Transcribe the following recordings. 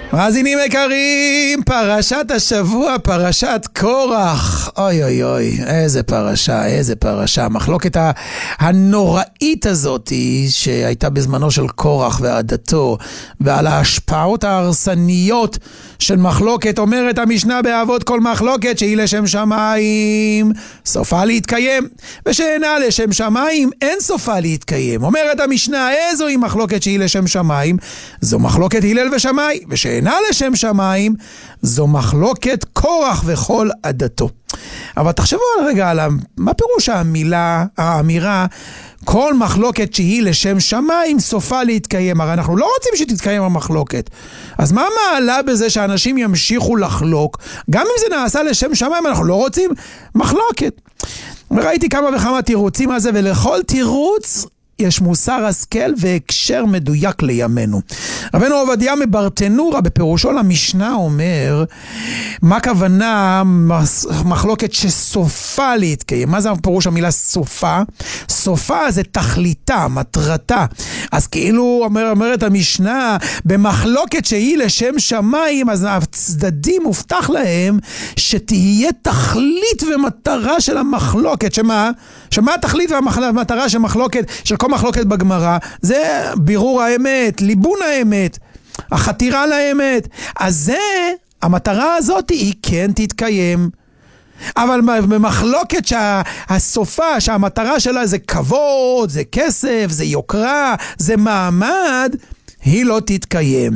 מאזינים יקרים, פרשת השבוע, פרשת קורח. אוי אוי אוי, איזה פרשה. המחלוקת הנוראית הזאת שהייתה בזמנו של קורח ועדתו, ועל ההשפעות ההרסניות של מחלוקת. אומרת המשנה באבות, כל מחלוקת שהיא לשם שמיים סופה להתקיים, ושאינה לשם שמיים אין סופה להתקיים. אומרת המשנה, איזו היא מחלוקת שהיא לשם שמיים? זו מחלוקת הלל ושמאי, ושאינה לשם שמיים זו מחלוקת קורח וכל עדתו. אבל תחשבו רגע על מה פירוש האמירה כל מחלוקת שהיא לשם שמיים סופה להתקיים. הרי אנחנו לא רוצים שתתקיים המחלוקת. אז מה מעלה בזה שאנשים ימשיכו לחלוק? גם אם זה נעשה לשם שמיים, אנחנו לא רוצים מחלוקת. ראיתי כמה וכמה תירוצים על זה, ולכל תירוץ יש מוסר השכל והקשר מדויק לימינו. רבנו עובדיה מברטנורה בפירושו למשנה אומר, מה כוונה מחלוקת שסופה להתקיים? מה זה פירוש המילה סופה? סופה זה תכליתה, מטרתה. אז כאילו אומרת המשנה, במחלוקת שהיא לשם שמיים, אז הצדדים מובטח להם שתהיה תכלית ומטרה של המחלוקת. שמה התכלית והמטרה של מחלוקת, של כל מחלוקת בגמרא? זה בירור האמת, ליבון האמת, החתירה לאמת. אז זה, המטרה הזאת היא כן תתקיים. אבל במחלוקת שהסופה, שהמטרה שלה זה כבוד, זה כסף, זה יוקרה, זה מעמד, היא לא תתקיים.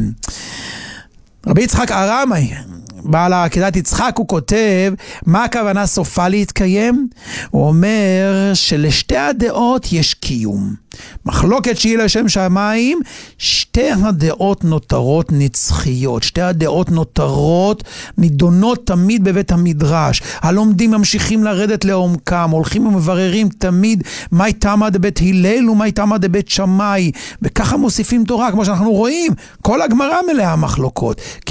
רבי יצחק ארמי, בעל עקדת יצחק, הוא כותב, מה הכוונה סופה להתקיים? הוא אומר שלשתי הדעות יש קיום. מחלוקת שהיא לשם שמיים, שתי הדעות נותרות נצחיות, שתי הדעות נותרות נידונות תמיד בבית המדרש. הלומדים ממשיכים לרדת לעומקם, הולכים ומבררים תמיד מהי תמה דבית הלל ומהי תמה דבית שמאי, וככה מוסיפים תורה, כמו שאנחנו רואים, כל הגמרא מלאה מחלוקות.